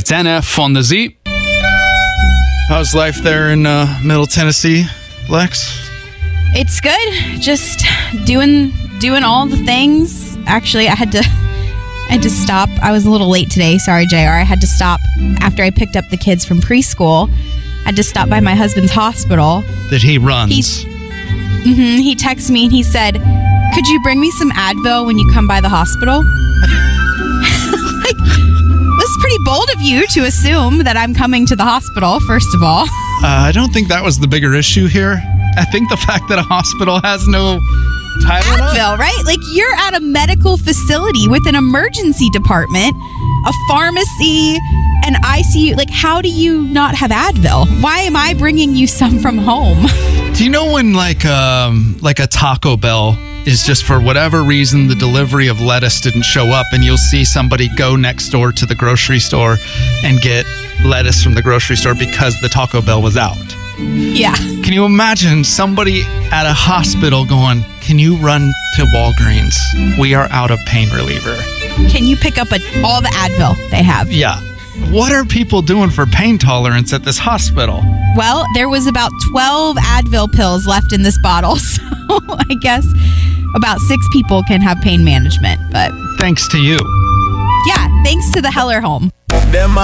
It's NF on the Z. How's life there in Middle Tennessee, Lex? It's good. Just doing all the things. Actually, I had to stop. I was a little late today. Sorry, JR. I had to stop after I picked up the kids from preschool. I had to stop by my husband's hospital. That he runs. He texted me and he said, "Could you bring me some Advil when you come by the hospital?" Like, this is pretty bold of you to assume that I'm coming to the hospital, first of all. I don't think that was the bigger issue here. I think the fact that a hospital has no Tylenol. Advil, right? Like, you're at a medical facility with an emergency department, a pharmacy, an ICU. Like, how do you not have Advil? Why am I bringing you some from home? Do you know when like a Taco Bell is just for whatever reason the delivery of lettuce didn't show up, and you'll see somebody go next door to the grocery store and get lettuce from the grocery store because the Taco Bell was out? Yeah. Can you imagine somebody at a hospital going, "Can you run to Walgreens? We are out of pain reliever. Can you pick up all the Advil they have? Yeah. What are people doing for pain tolerance at this hospital? Well, there was about 12 Advil pills left in this bottle, so I guess about 6 people can have pain management. But Thanks to you. yeah, thanks to the Heller home.